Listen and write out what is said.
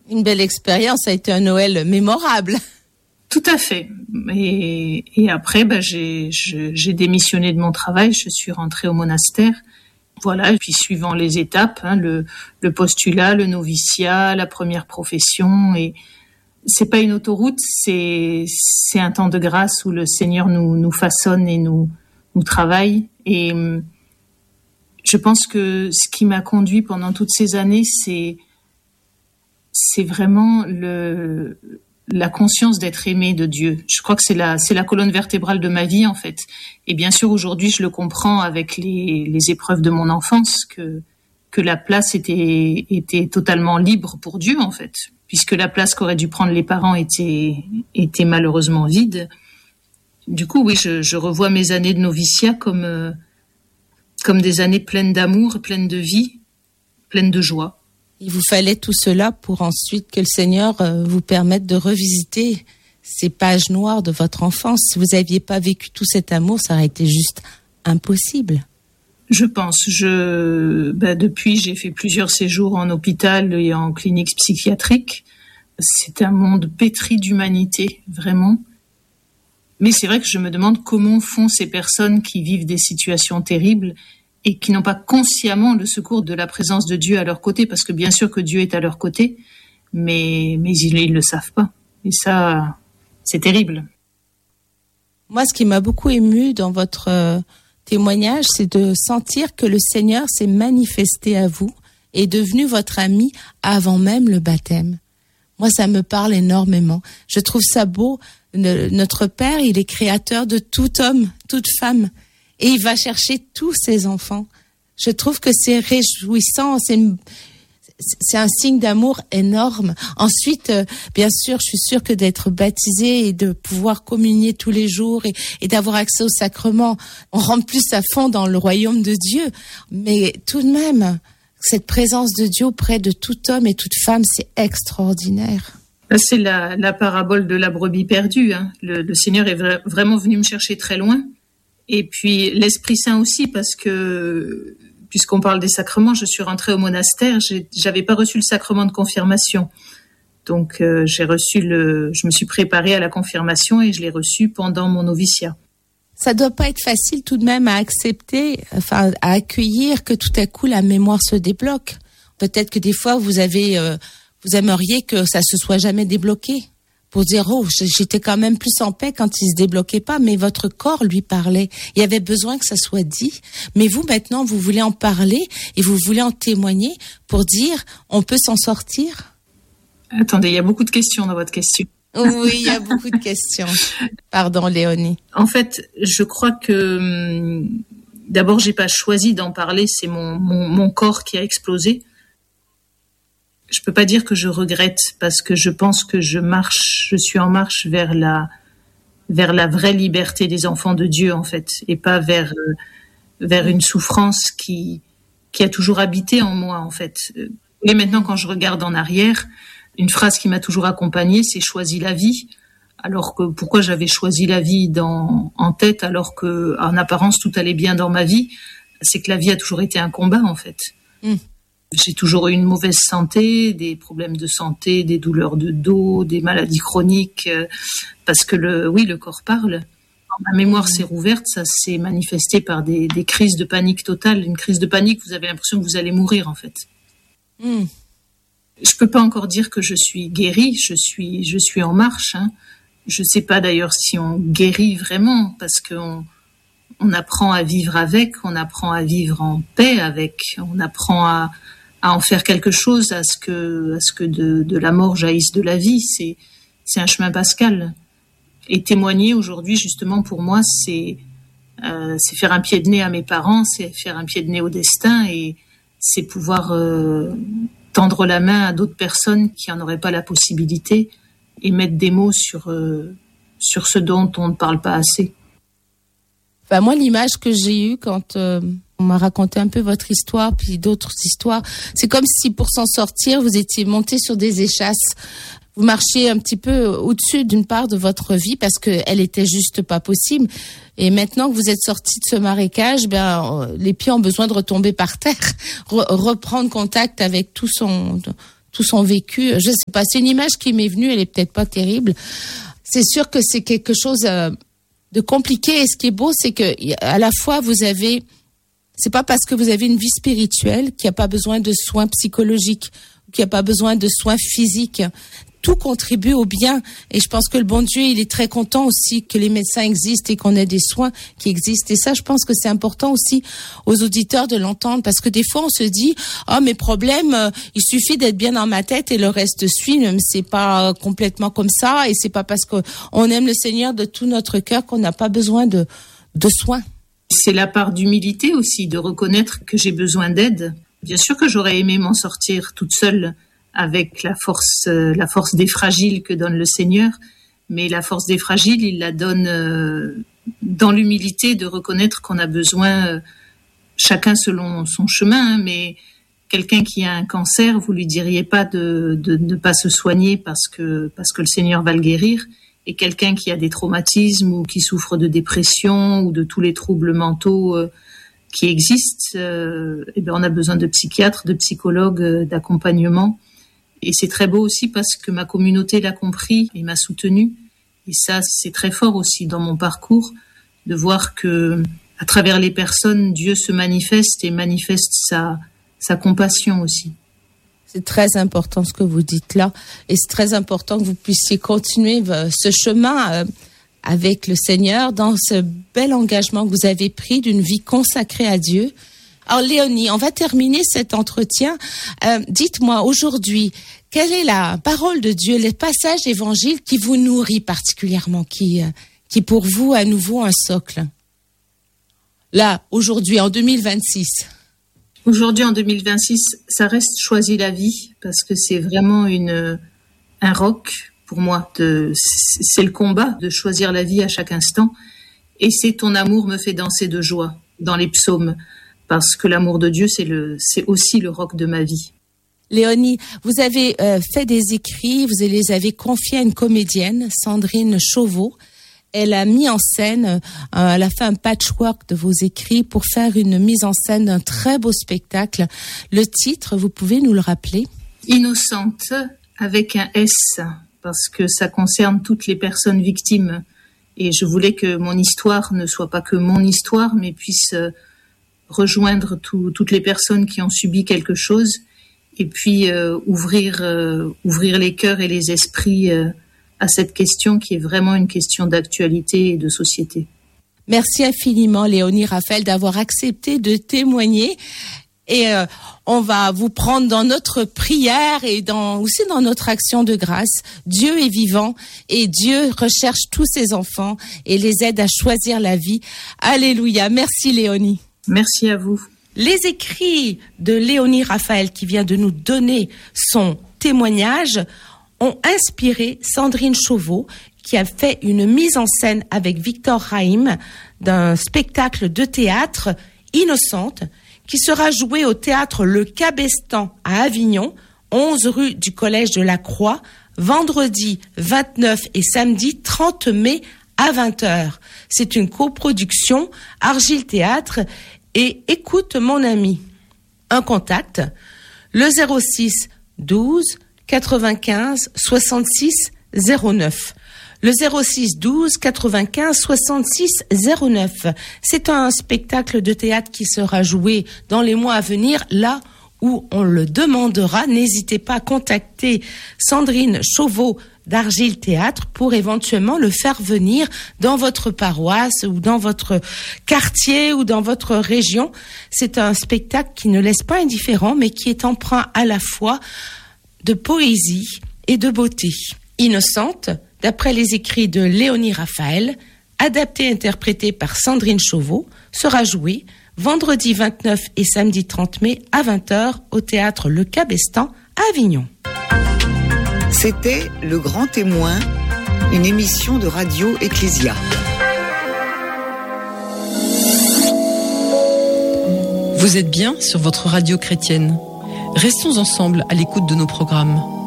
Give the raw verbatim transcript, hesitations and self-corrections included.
Une belle expérience, ça a été un Noël mémorable. Tout à fait. Et, et après, bah, j'ai, je, j'ai démissionné de mon travail, je suis rentrée au monastère. Voilà, et puis suivant les étapes, hein, le, le postulat, le noviciat, la première profession. Et c'est pas une autoroute, c'est, c'est un temps de grâce où le Seigneur nous, nous façonne et nous, nous travaille. Et je pense que ce qui m'a conduit pendant toutes ces années, c'est, c'est vraiment le, la conscience d'être aimé de Dieu. Je crois que c'est la, c'est la colonne vertébrale de ma vie, en fait. Et bien sûr, aujourd'hui, je le comprends avec les, les épreuves de mon enfance, que, que la place était, était totalement libre pour Dieu, en fait. Puisque la place qu'auraient dû prendre les parents était, était malheureusement vide. Du coup, oui, je, je revois mes années de noviciat comme, euh, comme des années pleines d'amour, pleines de vie, pleines de joie. Il vous fallait tout cela pour ensuite que le Seigneur vous permette de revisiter ces pages noires de votre enfance. Si vous n'aviez pas vécu tout cet amour, ça aurait été juste impossible. Je pense. Je, bah, depuis, j'ai fait plusieurs séjours en hôpital et en clinique psychiatrique. C'est un monde pétri d'humanité, vraiment. Mais c'est vrai que je me demande comment font ces personnes qui vivent des situations terribles et qui n'ont pas consciemment le secours de la présence de Dieu à leur côté, parce que bien sûr que Dieu est à leur côté, mais, mais ils ne le savent pas. Et ça, c'est terrible. Moi, ce qui m'a beaucoup ému dans votre euh, témoignage, c'est de sentir que le Seigneur s'est manifesté à vous et est devenu votre ami avant même le baptême. Moi, ça me parle énormément. Je trouve ça beau. Le, notre Père, il est créateur de tout homme, toute femme. Et il va chercher tous ses enfants. Je trouve que c'est réjouissant, c'est, une, c'est un signe d'amour énorme. Ensuite, euh, bien sûr, je suis sûre que d'être baptisé et de pouvoir communier tous les jours et, et d'avoir accès au sacrement, on rentre plus à fond dans le royaume de Dieu. Mais tout de même, cette présence de Dieu auprès de tout homme et toute femme, c'est extraordinaire. C'est la, la parabole de la brebis perdue. Hein. Le, le Seigneur est vra- vraiment venu me chercher très loin. Et puis l'Esprit Saint aussi, parce que puisqu'on parle des sacrements, je suis rentrée au monastère, j'ai, j'avais pas reçu le sacrement de confirmation, donc euh, j'ai reçu le, je me suis préparée à la confirmation et je l'ai reçu pendant mon noviciat. Ça doit pas être facile tout de même à accepter, enfin à accueillir que tout à coup la mémoire se débloque. Peut-être que des fois vous avez, euh, vous aimeriez que ça se soit jamais débloqué. Pour dire, oh, j'étais quand même plus en paix quand il se débloquait pas, mais votre corps lui parlait. Il y avait besoin que ça soit dit. Mais vous, maintenant, vous voulez en parler et vous voulez en témoigner pour dire, on peut s'en sortir? Attendez, il y a beaucoup de questions dans votre question. Oui, il y a beaucoup de questions. Pardon, Léonie. En fait, je crois que, d'abord, j'ai pas choisi d'en parler, c'est mon, mon, mon corps qui a explosé. Je peux pas dire que je regrette parce que je pense que je marche, je suis en marche vers la, vers la vraie liberté des enfants de Dieu, en fait, et pas vers, euh, vers une souffrance qui, qui a toujours habité en moi, en fait. Et maintenant, quand je regarde en arrière, une phrase qui m'a toujours accompagnée, c'est choisis la vie. Alors que, pourquoi j'avais choisi la vie dans, en tête alors que, en apparence, tout allait bien dans ma vie? C'est que la vie a toujours été un combat, en fait. Mm. J'ai toujours eu une mauvaise santé, des problèmes de santé, des douleurs de dos, des maladies chroniques, euh, parce que le, oui, le corps parle. Quand ma mémoire s'est rouverte, ça s'est manifesté par des, des crises de panique totale. Une crise de panique, vous avez l'impression que vous allez mourir, en fait. Mm. Je peux pas encore dire que je suis guérie, je suis, je suis en marche. Hein. Je sais pas d'ailleurs si on guérit vraiment, parce qu'on on apprend à vivre avec, on apprend à vivre en paix avec, on apprend à à en faire quelque chose, à ce que, à ce que de, de la mort jaillisse de la vie. C'est, c'est un chemin pascal. Et témoigner aujourd'hui, justement, pour moi, c'est, euh, c'est faire un pied de nez à mes parents, c'est faire un pied de nez au destin et c'est pouvoir euh, tendre la main à d'autres personnes qui n'en auraient pas la possibilité et mettre des mots sur, euh, sur ce dont on ne parle pas assez. Enfin, moi, l'image que j'ai eue quand euh, on m'a raconté un peu votre histoire, puis d'autres histoires, c'est comme si pour s'en sortir, vous étiez monté sur des échasses. Vous marchiez un petit peu au-dessus d'une part de votre vie parce qu'elle était juste pas possible. Et maintenant que vous êtes sorti de ce marécage, ben les pieds ont besoin de retomber par terre, re- reprendre contact avec tout son tout son vécu. Je sais pas, c'est une image qui m'est venue, elle est peut-être pas terrible. C'est sûr que c'est quelque chose euh, de compliqué. Et ce qui est beau, c'est que à la fois vous avez, c'est pas parce que vous avez une vie spirituelle qu'il n'y a pas besoin de soins psychologiques, qu'il n'y a pas besoin de soins physiques. Tout contribue au bien. Et je pense que le bon Dieu, il est très content aussi que les médecins existent et qu'on ait des soins qui existent. Et ça, je pense que c'est important aussi aux auditeurs de l'entendre, parce que des fois, on se dit, oh, mes problèmes, euh, il suffit d'être bien dans ma tête et le reste suit. Même c'est pas complètement comme ça. Et c'est pas parce qu'on aime le Seigneur de tout notre cœur qu'on n'a pas besoin de, de soins. C'est la part d'humilité aussi, de reconnaître que j'ai besoin d'aide. Bien sûr que j'aurais aimé m'en sortir toute seule, avec la force, euh, la force des fragiles que donne le Seigneur. Mais la force des fragiles, il la donne euh, dans l'humilité de reconnaître qu'on a besoin, euh, chacun selon son chemin, hein, mais quelqu'un qui a un cancer, vous lui diriez pas de, de, de ne pas se soigner parce que, parce que le Seigneur va le guérir. Et quelqu'un qui a des traumatismes ou qui souffre de dépression ou de tous les troubles mentaux euh, qui existent, euh, eh bien on a besoin de psychiatres, de psychologues, euh, d'accompagnement. Et c'est très beau aussi parce que ma communauté l'a compris et m'a soutenue. Et ça, c'est très fort aussi dans mon parcours, de voir que à travers les personnes, Dieu se manifeste et manifeste sa, sa compassion aussi. C'est très important ce que vous dites là. Et c'est très important que vous puissiez continuer ce chemin avec le Seigneur dans ce bel engagement que vous avez pris d'une vie consacrée à Dieu. Alors Léonie, on va terminer cet entretien. Euh, dites-moi aujourd'hui, quelle est la parole de Dieu, le passage évangile qui vous nourrit particulièrement, qui, euh, qui pour vous à nouveau un socle? Là, aujourd'hui, en deux mille vingt-six. Aujourd'hui, en deux mille vingt-six, ça reste Choisis la vie, parce que c'est vraiment une, un roc pour moi. De, c'est le combat de choisir la vie à chaque instant. Et c'est Ton amour me fait danser de joie dans les psaumes. Parce que l'amour de Dieu, c'est, le, c'est aussi le roc de ma vie. Léonie, vous avez euh, fait des écrits, vous les avez confiés à une comédienne, Sandrine Chauveau. Elle a mis en scène, euh, elle a fait un patchwork de vos écrits pour faire une mise en scène d'un très beau spectacle. Le titre, vous pouvez nous le rappeler? Innocente, avec un S, parce que ça concerne toutes les personnes victimes. Et je voulais que mon histoire ne soit pas que mon histoire, mais puisse... Euh, rejoindre tout, toutes les personnes qui ont subi quelque chose et puis euh, ouvrir, euh, ouvrir les cœurs et les esprits euh, à cette question qui est vraiment une question d'actualité et de société. Merci infiniment Léonie Raphaël d'avoir accepté de témoigner et euh, on va vous prendre dans notre prière et dans, aussi dans notre action de grâce. Dieu est vivant et Dieu recherche tous ses enfants et les aide à choisir la vie. Alléluia. Merci Léonie. Merci à vous. Les écrits de Léonie Raphaël, qui vient de nous donner son témoignage, ont inspiré Sandrine Chauveau, qui a fait une mise en scène avec Victor Raïm d'un spectacle de théâtre Innocente, qui sera joué au théâtre Le Cabestan à Avignon, onze rue du Collège de la Croix, vendredi vingt-neuf et samedi trente mai à vingt heures. C'est une coproduction Argile Théâtre et Écoute mon ami. Un contact, le zéro six douze quatre-vingt-quinze soixante-six zéro neuf. Le zéro six douze quatre-vingt-quinze soixante-six zéro neuf. C'est un spectacle de théâtre qui sera joué dans les mois à venir, là où on le demandera. N'hésitez pas à contacter Sandrine Chauveau d'Argile Théâtre pour éventuellement le faire venir dans votre paroisse ou dans votre quartier ou dans votre région. C'est un spectacle qui ne laisse pas indifférent, mais qui est empreint à la fois de poésie et de beauté. Innocente, d'après les écrits de Léonie Raphaël, adapté et interprété par Sandrine Chauveau, sera joué vendredi vingt-neuf et samedi trente mai à vingt heures au théâtre Le Cabestan à Avignon. C'était Le Grand Témoin, une émission de Radio Ecclésia. Vous êtes bien sur votre radio chrétienne. Restons ensemble à l'écoute de nos programmes.